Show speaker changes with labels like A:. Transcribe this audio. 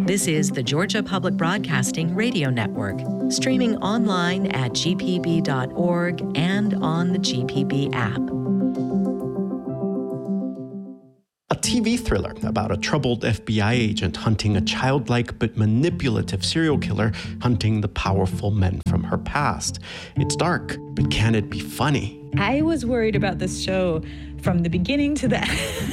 A: This is the Georgia Public Broadcasting Radio Network, streaming online at gpb.org and on the GPB app.
B: A TV thriller about a troubled FBI agent hunting a childlike but manipulative serial killer hunting the powerful men from her past. It's dark, but can it be funny?
C: I was worried about this show from the beginning to the end.